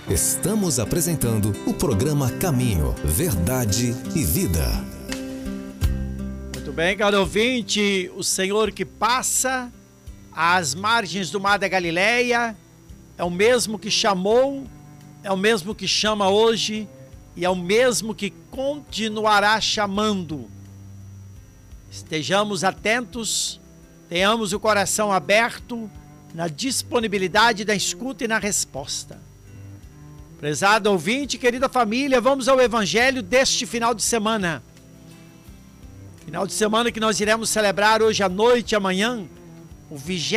Estamos apresentando o programa Caminho, Verdade e Vida. Muito bem, caro ouvinte, o Senhor que passa às margens do mar da Galileia é o mesmo que chamou, é o mesmo que chama hoje e é o mesmo que continuará chamando. Estejamos atentos, tenhamos o coração aberto na disponibilidade da escuta e na resposta. Prezado ouvinte, querida família, vamos ao evangelho deste final de semana. Final de semana que nós iremos celebrar hoje à noite e amanhã, o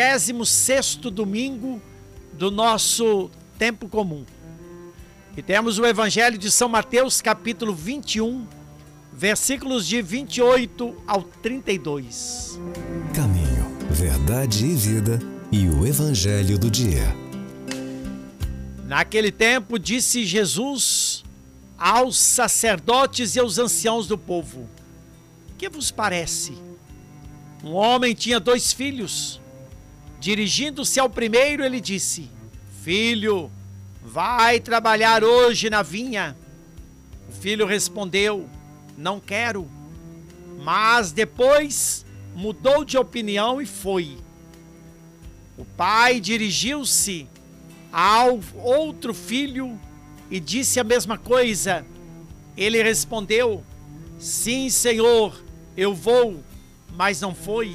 26º domingo do nosso tempo comum. E temos o evangelho de São Mateus, capítulo 21, versículos de 28 ao 32. Caminho, Verdade e Vida e o evangelho do dia. Naquele tempo disse Jesus aos sacerdotes e aos anciãos do povo: que vos parece? Um homem tinha 2 filhos. Dirigindo-se ao primeiro, ele disse: filho, vai trabalhar hoje na vinha. O filho respondeu: não quero. Mas depois mudou de opinião e foi. O pai dirigiu-se ao outro filho e disse a mesma coisa. Ele respondeu: sim, Senhor, eu vou, mas não foi.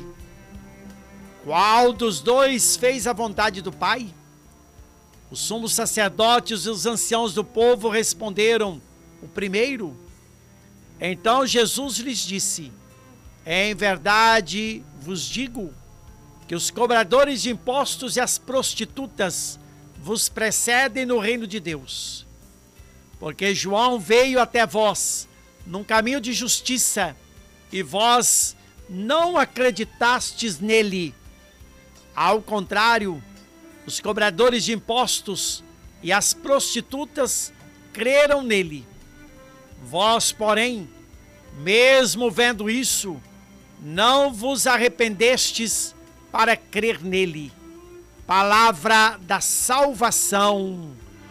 Qual dos 2 fez a vontade do pai? Os sumos sacerdotes e os anciãos do povo responderam: o primeiro. Então Jesus lhes disse: em verdade vos digo que os cobradores de impostos e as prostitutas vos precedem no reino de Deus. Porque João veio até vós num caminho de justiça e vós não acreditastes nele. Ao contrário, os cobradores de impostos e as prostitutas creram nele. Vós, porém, mesmo vendo isso, não vos arrependestes para crer nele. Palavra da salvação.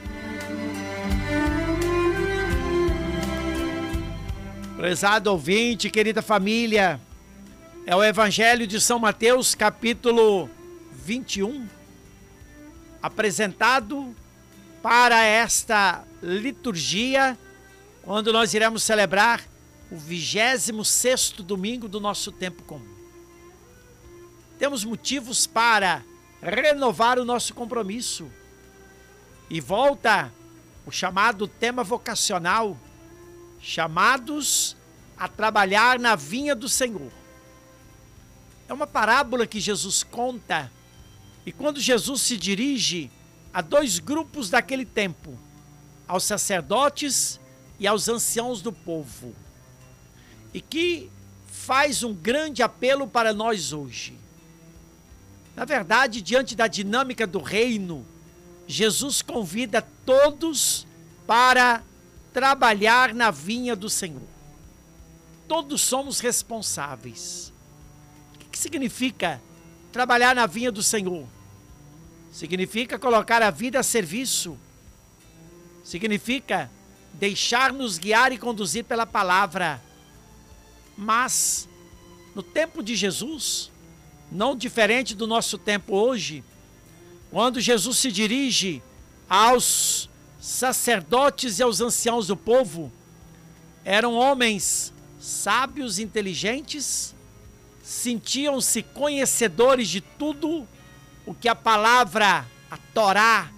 Prezado ouvinte, querida família, é o Evangelho de São Mateus, capítulo 21, apresentado para esta liturgia, quando nós iremos celebrar o 26º domingo do nosso tempo comum. Temos motivos para renovar o nosso compromisso. E volta o chamado tema vocacional, chamados a trabalhar na vinha do Senhor. É uma parábola que Jesus conta, e quando Jesus se dirige a 2 grupos daquele tempo, aos sacerdotes e aos anciãos do povo, e que faz um grande apelo para nós hoje. Na verdade, diante da dinâmica do reino, Jesus convida todos para trabalhar na vinha do Senhor. Todos somos responsáveis. O que significa trabalhar na vinha do Senhor? Significa colocar a vida a serviço. Significa deixar-nos guiar e conduzir pela palavra. Mas, no tempo de Jesus, não diferente do nosso tempo hoje, quando Jesus se dirige aos sacerdotes e aos anciãos do povo, eram homens sábios, inteligentes, sentiam-se conhecedores de tudo o que a palavra, a Torá,